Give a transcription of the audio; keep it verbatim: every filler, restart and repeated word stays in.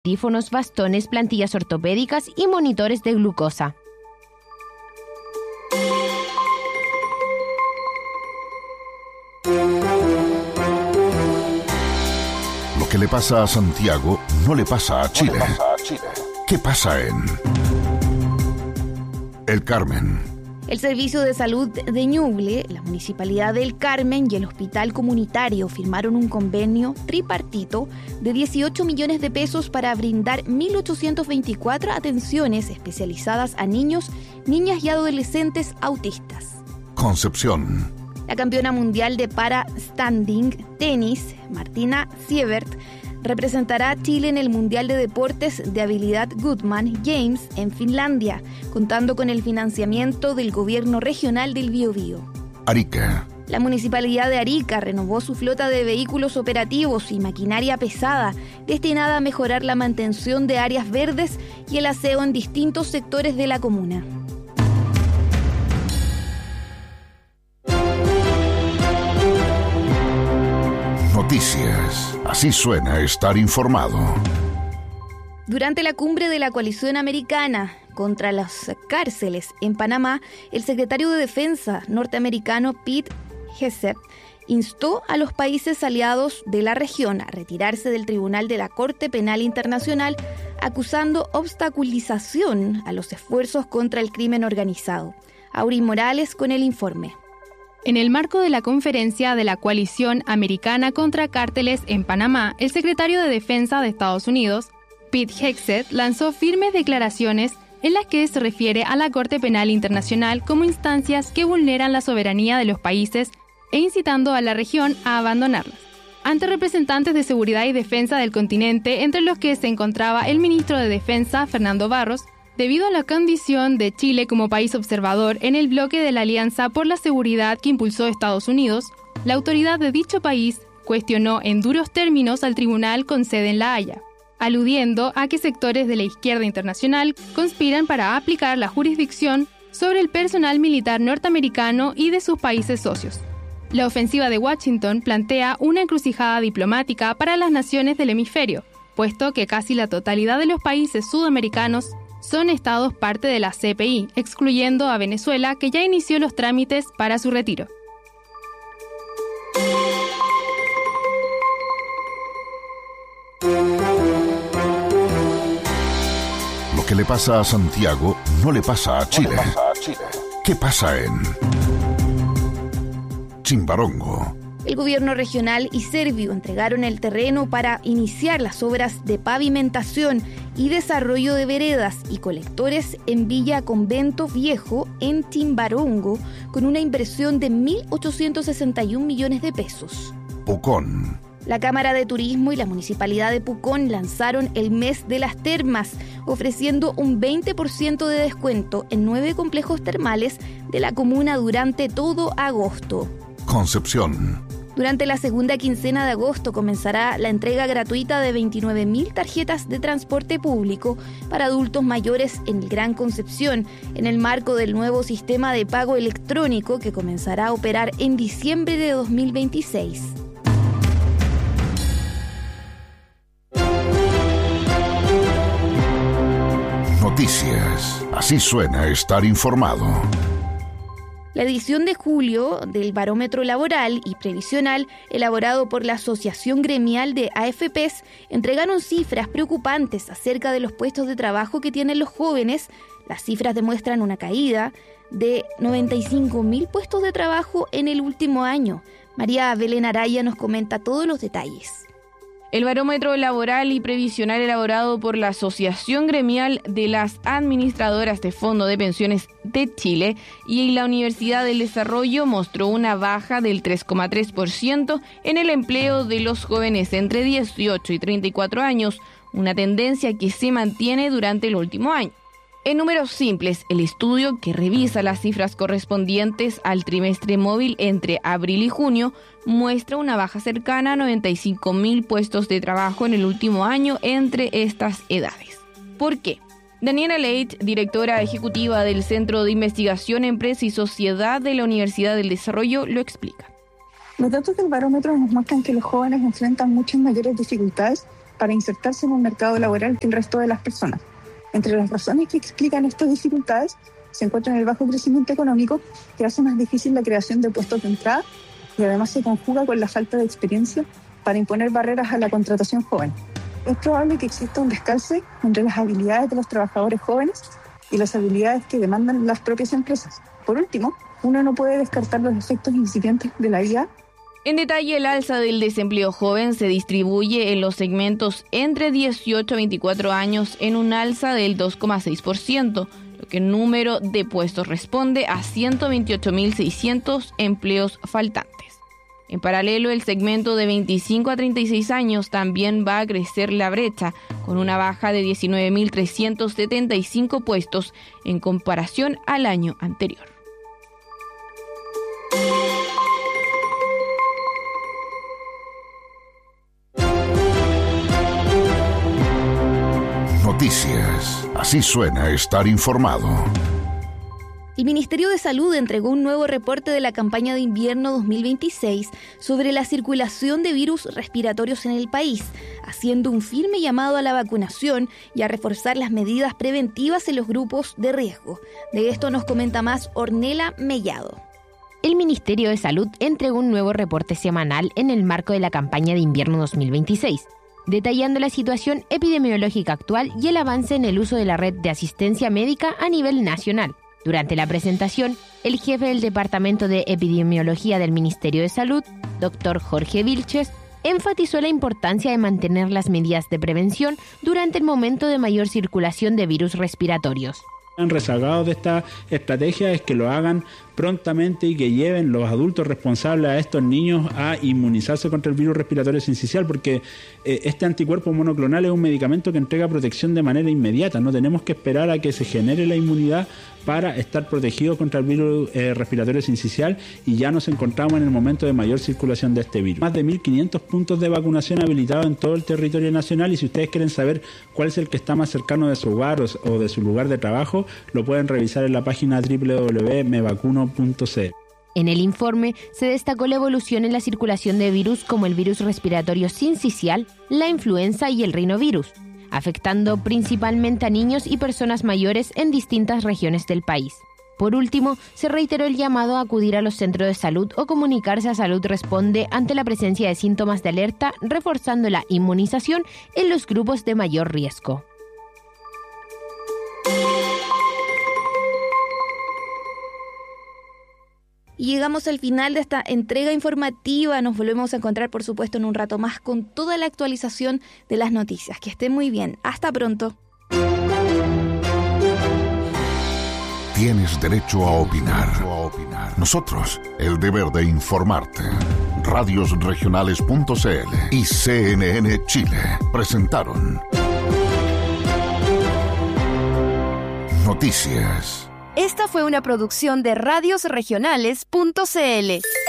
audífonos, bastones, plantillas ortopédicas y monitores de glucosa. Lo que le pasa a Santiago no le pasa a Chile. No le pasa a Chile. ¿Qué pasa en El Carmen? El Servicio de Salud de Ñuble, la Municipalidad del Carmen y el Hospital Comunitario firmaron un convenio tripartito de dieciocho millones de pesos para brindar mil ochocientas veinticuatro atenciones especializadas a niños, niñas y adolescentes autistas. Concepción. La campeona mundial de para-standing tenis, Martina Sievert, representará a Chile en el Mundial de Deportes de Habilidad Goodman Games en Finlandia, contando con el financiamiento del Gobierno Regional del Biobío. Arica. La Municipalidad de Arica renovó su flota de vehículos operativos y maquinaria pesada destinada a mejorar la mantención de áreas verdes y el aseo en distintos sectores de la comuna. Noticias. Así suena estar informado. Durante la cumbre de la Coalición Americana contra las cárceles en Panamá, el secretario de Defensa norteamericano Pete Hegseth instó a los países aliados de la región a retirarse del Tribunal de la Corte Penal Internacional, acusando obstaculización a los esfuerzos contra el crimen organizado. Auri Morales con el informe. En el marco de la conferencia de la Coalición Americana contra Cárteles en Panamá, el secretario de Defensa de Estados Unidos, Pete Hegseth, lanzó firmes declaraciones en las que se refiere a la Corte Penal Internacional como instancias que vulneran la soberanía de los países e incitando a la región a abandonarlas. Ante representantes de seguridad y defensa del continente, entre los que se encontraba el ministro de Defensa, Fernando Barros, debido a la condición de Chile como país observador en el bloque de la Alianza por la Seguridad que impulsó Estados Unidos, la autoridad de dicho país cuestionó en duros términos al tribunal con sede en La Haya, aludiendo a que sectores de la izquierda internacional conspiran para aplicar la jurisdicción sobre el personal militar norteamericano y de sus países socios. La ofensiva de Washington plantea una encrucijada diplomática para las naciones del hemisferio, puesto que casi la totalidad de los países sudamericanos son estados parte de la C P I, excluyendo a Venezuela, que ya inició los trámites para su retiro. Lo que le pasa a Santiago no le pasa a Chile. No le pasa a Chile. ¿Qué pasa en Chimbarongo? El gobierno regional y serbio entregaron el terreno para iniciar las obras de pavimentación y desarrollo de veredas y colectores en Villa Convento Viejo, en Chimbarongo, con una inversión de mil ochocientos sesenta y un millones de pesos. Pucón. La Cámara de Turismo y la Municipalidad de Pucón lanzaron el mes de las termas, ofreciendo un veinte por ciento de descuento en nueve complejos termales de la comuna durante todo agosto. Concepción. Durante la segunda quincena de agosto comenzará la entrega gratuita de veintinueve mil tarjetas de transporte público para adultos mayores en el Gran Concepción, en el marco del nuevo sistema de pago electrónico que comenzará a operar en diciembre de dos mil veintiséis. Noticias. Así suena estar informado. La edición de julio del Barómetro Laboral y Previsional, elaborado por la Asociación Gremial de A F Pes, entregaron cifras preocupantes acerca de los puestos de trabajo que tienen los jóvenes. Las cifras demuestran una caída de noventa y cinco mil puestos de trabajo en el último año. María Belén Araya nos comenta todos los detalles. El Barómetro Laboral y Previsional elaborado por la Asociación Gremial de las Administradoras de Fondo de Pensiones de Chile y la Universidad del Desarrollo mostró una baja del tres coma tres por ciento en el empleo de los jóvenes entre dieciocho y treinta y cuatro años, una tendencia que se mantiene durante el último año. En números simples, el estudio, que revisa las cifras correspondientes al trimestre móvil entre abril y junio, muestra una baja cercana a noventa y cinco mil puestos de trabajo en el último año entre estas edades. ¿Por qué? Daniela Leit, directora ejecutiva del Centro de Investigación, Empresa y Sociedad de la Universidad del Desarrollo, lo explica. Los datos del barómetro nos muestran que los jóvenes enfrentan muchas mayores dificultades para insertarse en un mercado laboral que el resto de las personas. Entre las razones que explican estas dificultades se encuentran el bajo crecimiento económico, que hace más difícil la creación de puestos de entrada y además se conjuga con la falta de experiencia para imponer barreras a la contratación joven. Es probable que exista un descalce entre las habilidades de los trabajadores jóvenes y las habilidades que demandan las propias empresas. Por último, uno no puede descartar los efectos incipientes de la I A. En detalle, el alza del desempleo joven se distribuye en los segmentos entre dieciocho a veinticuatro años en un alza del dos coma seis por ciento, lo que en número de puestos responde a ciento veintiocho mil seiscientos empleos faltantes. En paralelo, el segmento de veinticinco a treinta y seis años también va a crecer la brecha, con una baja de diecinueve mil trescientos setenta y cinco puestos en comparación al año anterior. Noticias. Así suena estar informado. El Ministerio de Salud entregó un nuevo reporte de la campaña de invierno dos mil veintiséis sobre la circulación de virus respiratorios en el país, haciendo un firme llamado a la vacunación y a reforzar las medidas preventivas en los grupos de riesgo. De esto nos comenta más Ornella Mellado. El Ministerio de Salud entregó un nuevo reporte semanal en el marco de la campaña de invierno dos mil veintiséis. Detallando la situación epidemiológica actual y el avance en el uso de la red de asistencia médica a nivel nacional. Durante la presentación, el jefe del Departamento de Epidemiología del Ministerio de Salud, doctor Jorge Vilches, enfatizó la importancia de mantener las medidas de prevención durante el momento de mayor circulación de virus respiratorios. Rezagados de esta estrategia es que lo hagan prontamente y que lleven los adultos responsables a estos niños a inmunizarse contra el virus respiratorio sincicial, porque eh, este anticuerpo monoclonal es un medicamento que entrega protección de manera inmediata. No tenemos que esperar a que se genere la inmunidad para estar protegidos contra el virus eh, respiratorio sincicial, y ya nos encontramos en el momento de mayor circulación de este virus. Más de mil quinientos puntos de vacunación habilitados en todo el territorio nacional, y si ustedes quieren saber cuál es el que está más cercano de su hogar o, o de su lugar de trabajo, lo pueden revisar en la página doble u doble u doble u punto me vacuno punto c l. En el informe se destacó la evolución en la circulación de virus como el virus respiratorio sincicial, la influenza y el rinovirus, afectando principalmente a niños y personas mayores en distintas regiones del país. Por último, se reiteró el llamado a acudir a los centros de salud o comunicarse a Salud Responde ante la presencia de síntomas de alerta, reforzando la inmunización en los grupos de mayor riesgo. Y llegamos al final de esta entrega informativa. Nos volvemos a encontrar, por supuesto, en un rato más con toda la actualización de las noticias. Que estén muy bien. Hasta pronto. Tienes derecho a opinar. Nosotros, el deber de informarte. Radios Regionales punto c l y C N N Chile presentaron Noticias. Esta fue una producción de Radios Regionales punto c l.